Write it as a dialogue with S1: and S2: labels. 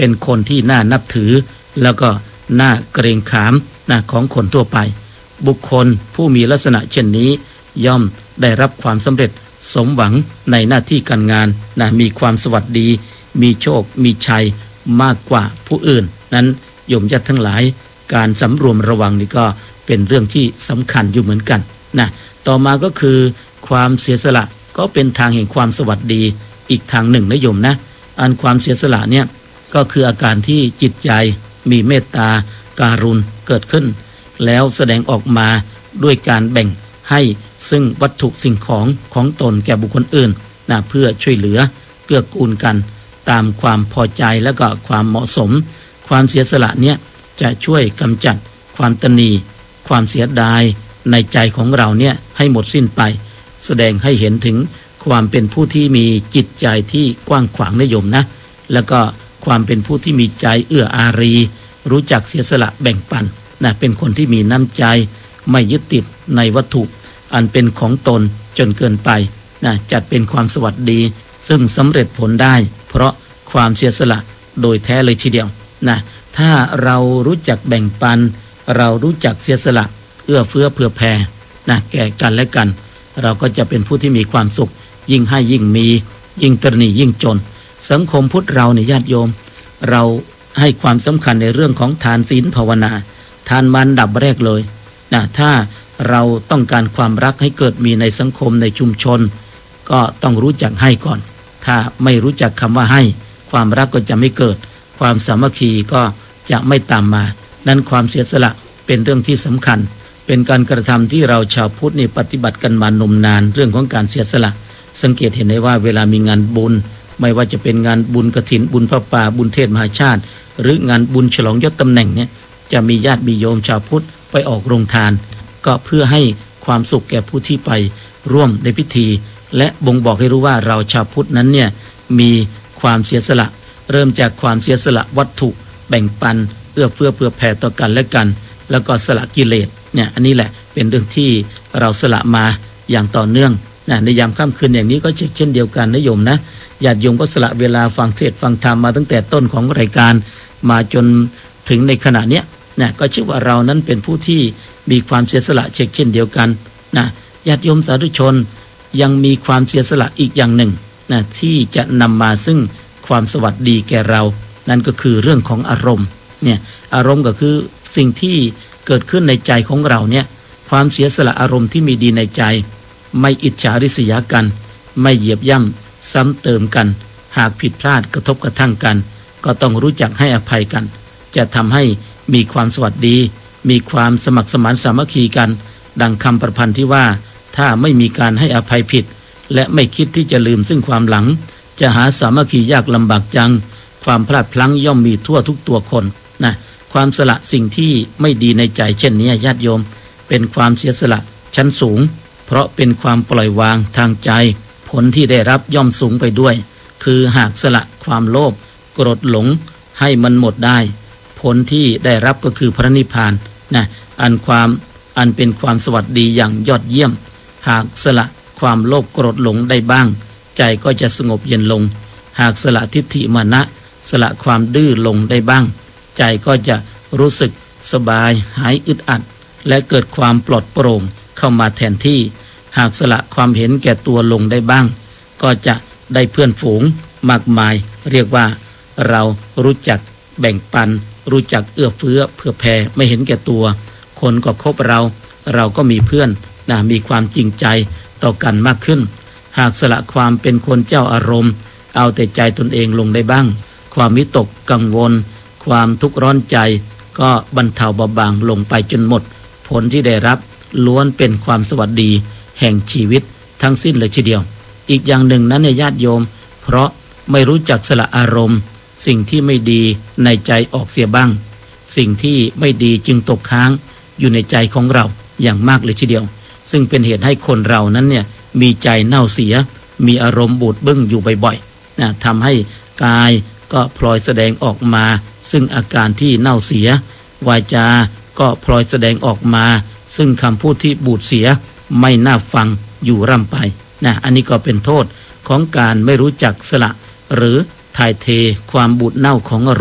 S1: เป็นคนที่น่านับถือแล้วก็น่าเกรงขามของคนทั่วไปบุคคลผู้มีลักษณะเช่นนี้ย่อมได้รับความสำเร็จสมหวังในหน้าที่การงานมีความสวัสดีมีโชคมีชัยมากกว่าผู้อื่นนั้นโยมญาติทั้งหลายการสำรวมระวังนี่ก็เป็นเรื่องที่สำคัญอยู่เหมือนกันต่อมาก็คือความเสียสละก็เป็นทางแห่งความสวัสดีอีกทางหนึ่งนะโยมนะอันความเสียสละเนี่ยก็คืออาการที่จิตใจมีเมตตาการุณเกิดขึ้นแล้วแสดงออกมาด้วยการแบ่งให้ซึ่งวัตถุสิ่งของตนแก่บุคคลอื่นเพื่อช่วยเหลือเกื้อกูลกันตามความพอใจและก็ความเหมาะสมความเสียสละเนี่ยจะช่วยกำจัดความตณีความเสียดายในใจของเราเนี่ยให้หมดสิ้นไปแสดงให้เห็นถึงความเป็นผู้ที่มีจิตใจที่กว้างขวางนะโยมนะแล้วก็ความเป็นผู้ที่มีใจเอื้ออารีรู้จักเสียสละแบ่งปันเป็นคนที่มีน้ำใจไม่ยึดติดในวัตถุอันเป็นของตนจนเกินไปจัดเป็นความสวัสดีซึ่งสำเร็จผลได้เพราะความเสียสละโดยแท้เลยทีเดียวถ้าเรารู้จักแบ่งปันเรารู้จักเสียสละเอื้อเฟื้อเผื่อแผ่แก่กันและกันเราก็จะเป็นผู้ที่มีความสุขยิ่งให้ยิ่งมียิ่งตระหนี่ยิ่งจนสังคมพุทธเราเนี่ยญาติโยมเราให้ความสำคัญในเรื่องของทานศีลภาวนาทานมันดับแรกเลยถ้าเราต้องการความรักให้เกิดมีในสังคมในชุมชนก็ต้องรู้จักให้ก่อนถ้าไม่รู้จักคำว่าให้ความรักก็จะไม่เกิดความสามัคคีก็จะไม่ตามมานั้นความเสียสละเป็นเรื่องที่สำคัญเป็นการกระทำที่เราชาวพุทธนี่ปฏิบัติกันมานมนานเรื่องของการเสียสละสังเกตเห็นได้ว่าเวลามีงานบุญไม่ว่าจะเป็นงานบุญกฐินบุญพระป่าบุญเทศมหาชาติหรืองานบุญฉลองยศตำแหน่งเนี่ยจะมีญาติมีโยมชาวพุทธไปออกโรงทานก็เพื่อให้ความสุขแก่ผู้ที่ไปร่วมในพิธีและบ่งบอกให้รู้ว่าเราชาวพุทธนั้นเนี่ยมีความเสียสละเริ่มจากความเสียสละวัตถุแบ่งปันเอื้อเฟื้อเผื่อแผ่ต่อกันและกันแล้วก็สละกิเลสเนี่ยอันนี้แหละเป็นเรื่องที่เราสละมาอย่างต่อเนื่องในยามค่ำคืนอย่างนี้ก็เช่นเดียวกันนะโยมนะญาติโยมก็สละเวลาฟังเทศน์ฟังธรรมมาตั้งแต่ต้นของรายการมาจนถึงในขณะเนี้ยก็ชื่อว่าเรานั้นเป็นผู้ที่มีความเสียสละเช่นเดียวกันญาติโยมสาธุชนยังมีความเสียสละอีกอย่างหนึ่งที่จะนำมาซึ่งความสวัสดีแก่เรานั่นก็คือเรื่องของอารมณ์อารมณ์ก็คือสิ่งที่เกิดขึ้นในใจของเราเนี่ยความเสียสละอารมณ์ที่มีดีในใจไม่อิจฉาริษยากันไม่เหยียบย่ำซ้ำเติมกันหากผิดพลาดกระทบกระทั่งกันก็ต้องรู้จักให้อภัยกันจะทำให้มีความสวัสดีมีความสมัครสมานสามัคคีกันดังคำประพันธ์ที่ว่าถ้าไม่มีการให้อภัยผิดและไม่คิดที่จะลืมซึ่งความหลังจะหาสามัคคียากลำบากจังความพลาดพลั้งย่อมมีทั่วทุกตัวคนความสละสิ่งที่ไม่ดีในใจเช่นนี้ญาติโยมเป็นความเสียสละชั้นสูงเพราะเป็นความปล่อยวางทางใจผลที่ได้รับย่อมสูงไปด้วยคือหากสละความโลภโกรธหลงให้มันหมดได้ผลที่ได้รับก็คือพระนิพพานอันเป็นความสวัสดีอย่างยอดเยี่ยมหากสละความโลภโกรธหลงได้บ้างใจก็จะสงบเย็นลงหากสละทิฏฐิมานะสละความดื้อลงได้บ้างใจก็จะรู้สึกสบายหายอึดอัดและเกิดความปลอดโปร่งเข้ามาแทนที่หากสละความเห็นแก่ตัวลงได้บ้างก็จะได้เพื่อนฝูงมากมายเรียกว่าเรารู้จักแบ่งปันรู้จักเอื้อเฟื้อเผื่อแผ่ไม่เห็นแก่ตัวคนก็คบเราก็มีเพื่อนมีความจริงใจต่อกันมากขึ้นหากสละความเป็นคนเจ้าอารมณ์เอาแต่ใจตนเองลงได้บ้างความวิตกกังวลความทุกข์ร้อนใจก็บรรเทาเบาบางลงไปจนหมดผลที่ได้รับล้วนเป็นความสวัสดีแห่งชีวิตทั้งสิ้นเลยทีเดียวอีกอย่างหนึ่งนั้นญาติโยมเพราะไม่รู้จักสละอารมณ์สิ่งที่ไม่ดีในใจออกเสียบ้างสิ่งที่ไม่ดีจึงตกค้างอยู่ในใจของเราอย่างมากเลยทีเดียวซึ่งเป็นเหตุให้คนเรานั้นเนี่ยมีใจเน่าเสียมีอารมณ์บูดบึ้งอยู่บ่อยๆทำให้กายก็พลอยแสดงออกมาซึ่งอาการที่เน่าเสียวาจาก็พลอยแสดงออกมาซึ่งคำพูดที่บูดเสียไม่น่าฟังอยู่ร่ำไปอันนี้ก็เป็นโทษของการไม่รู้จักสละหรือถ่ายเทความบูดเน่าของอารมณ์